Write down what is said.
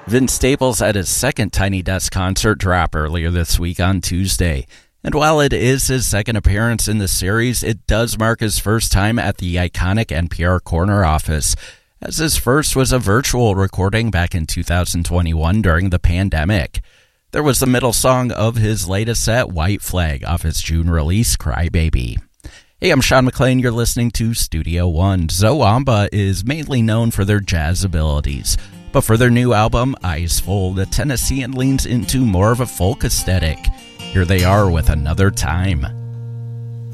Vince Staples had his second Tiny Desk concert drop earlier this week on Tuesday. And while it is his second appearance in the series, it does mark his first time at the iconic NPR Corner office, as his first was a virtual recording back in 2021 during the pandemic. There was the middle song of his latest set, White Flag, off his June release, Cry Baby. Hey, I'm Sean McLean. You're listening to Studio One. Zowamba is mainly known for their jazz abilities, but for their new album, Eyes Full, the Tennessean leans into more of a folk aesthetic. Here they are with Another Time.